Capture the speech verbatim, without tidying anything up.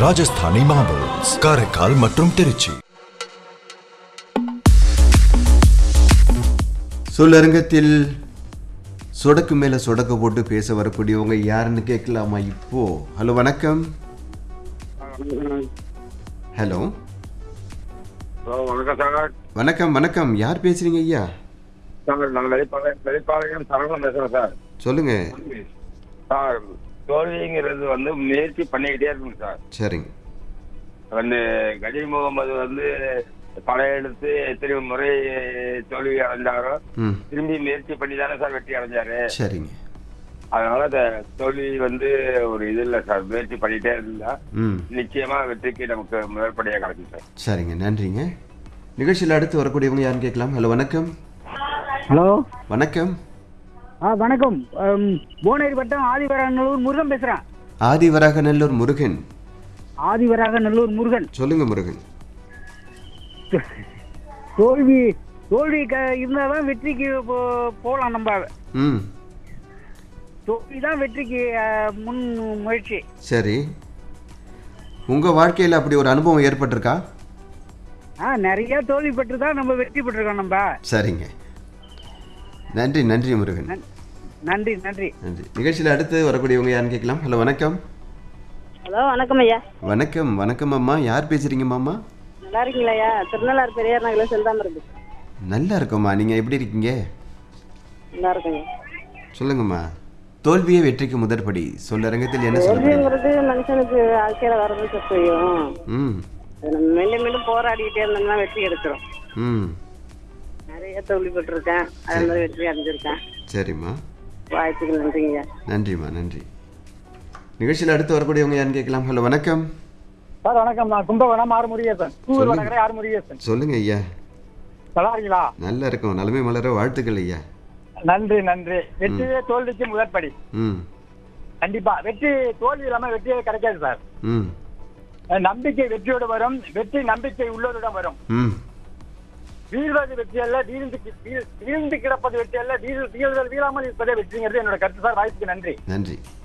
Rajasthani marbles, Karaikal மற்றும் திருச்சி. சொல்லரங்கத்தில் சொடக்கு மேல சொடக்கு போட்டு பேச வரக்கூடியவங்க யாருன்னு கேட்கலாமா இப்போ? ஹலோ வணக்கம். ஹலோ வணக்கம் சார். வணக்கம் வணக்கம். யார் பேசுறீங்க ஐயா? சார் நான் வெளிப்பாளையம் வெளிப்பாளையம் சரவணன் பேசுறேன் சார். சொல்லுங்க சார். தோல்விங்கிறது வந்து முயற்சி பண்ணிக்கிட்டே இருக்குங்க சார். சரிங்க. வந்து கலீல் முகமது வந்து பழைய எடுத்து எத்தனை முறை தோல்வி அடைஞ்சாரோ திரும்பி முயற்சி பண்ணி தானே சார் வெற்றி அடைஞ்சாரு. சரிங்க. அதனால அந்த தோல்வி வந்து ஒரு இது இல்லை சார். முயற்சி பண்ணிட்டே இருந்தா நிச்சயமா வெற்றிக்கு நமக்கு முதற்படியாக கிடைக்கும் சார். சரிங்க, நன்றிங்க. நிகழ்ச்சியில் அடுத்து வரக்கூடியவங்க யாருன்னு கேட்கலாம். ஹலோ வணக்கம். ஹலோ வணக்கம். ஆ வணக்கம். புவனகிரி வட்டம் ஆதிவராகநல்லூர் முருகன் பேசுறேன். ஆதிவராகநல்லூர் முருகன். ஆதிவராகநல்லூர் முருகன். சொல்லுங்க முருகன். தோல்வி தோல்வி இருந்தாதான் வெற்றிக்கு போகலாம். நம்ம ம் தோல்வி தான் வெற்றிக்கு முன் முயற்சி. சரி, உங்க வாழ்க்கையில் அப்படி ஒரு அனுபவம் ஏற்பட்டிருக்கா? ஆ நிறைய தோல்வி பெற்று தான் நம்ம வெற்றி பெற்றிருக்கோம் நம்ம. சரிங்க, நன்றி நன்றி முருகன். நன்றி நன்றி நன்றி. நிகழ்ச்சியில் அடுத்து வரக்கூடியவங்க யாருன்னு கேட்கலாம். ஹலோ வணக்கம். ஹலோ வணக்கம் ஐயா. வணக்கம் வணக்கம் அம்மா. யார் பேசுறீங்க மாமா? நல்லா இருக்கீங்களா ஐயா? திருநள்ளாறு பெரியார் நகரில் செல்தாமரம். நல்லா இருக்கோம்மா. நீங்க எப்படி இருக்கீங்க? நல்லா இருக்குங்க. சொல்லுங்கம்மா. தோல்வியே வெற்றிக்கு முதற்படி. சொல்லரங்கத்தில் என்ன சொல்றீங்க? தோல்விங்கிறது மனுஷனுக்கு வாழ்க்கையில வர்றது செய்யும். ம் நம்ம மீண்டும் மீண்டும் போராடிக்கிட்டே இருந்தோம்னா வெற்றி எடுக்கிறோம். ம் நிறைய தோல்வி பெற்றிருக்கேன், அதே மாதிரி வெற்றி அடைஞ்சிருக்கேன். சரிம்மா, வாய்ப்புகள் நன்றிங்க. நன்றிம்மா நன்றி. நிகழ்ச்சியில் அடுத்து வரக்கூடியவங்க யாருன்னு கேட்கலாம். ஹலோ வணக்கம். சார் வணக்கம். நான் கும்பகோணம் ஆறுமுருகேசன். கூர் வடகரை ஆறுமுருகேசன். சொல்லுங்க ஐயா. நல்லா இருக்கீங்களா? நல்லா இருக்கும். நலமே மலர வாழ்த்துக்கள் ஐயா. நன்றி நன்றி. வெற்றியே தோல்விக்கு முதற்படி. ம் கண்டிப்பா வெற்றி தோல்வி இல்லாம வெற்றியே கிடைக்காது சார். ம் நம்பிக்கை வெற்றியோடு வரும், வெற்றி நம்பிக்கை உள்ளோரிடம் வரும். ம் வீழ்வது வெற்றி அல்ல, வீழ்ந்து வீழ்ந்து கிடப்பது வெற்றி அல்ல, வீழ்தல் வீழாமல் இருப்பதே வெற்றிங்கிறது என்னோட கருத்து சார். வாய்ப்புக்கு நன்றி. நன்றி.